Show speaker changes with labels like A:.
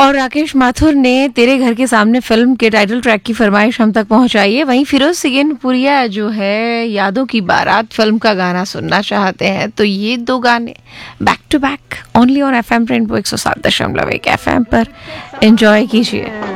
A: और राकेश माथुर ने तेरे घर के सामने फिल्म के टाइटल ट्रैक की फरमाइश हम तक पहुंचाई है। वहीं फिरोज सिगनपुरिया जो है यादों की बारात फिल्म का गाना सुनना चाहते हैं, तो ये दो गाने back to back only on FM rainbow 107.1 FM पर एंजॉय कीजिए।